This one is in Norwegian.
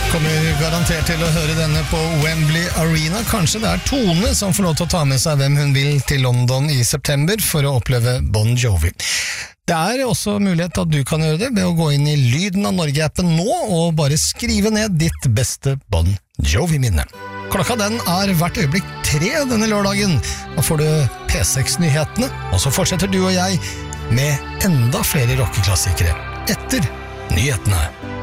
Kommer garantert til å høre denne på Wembley Arena. Kanskje det Tone som får lov til å ta med seg hvem hun vil til London i september for å oppleve Bon Jovi. Det også mulighet at du kan gjøre det ved å gå inn i Lyden av Norge-appen nå og bare skrive ned ditt beste Bon Jovi-minne. Klokka den hvert øyeblikk 3 denne lørdagen. Da får du P6-nyhetene, og så fortsetter du og jeg med enda flere rockeklassikere etter nyhetene.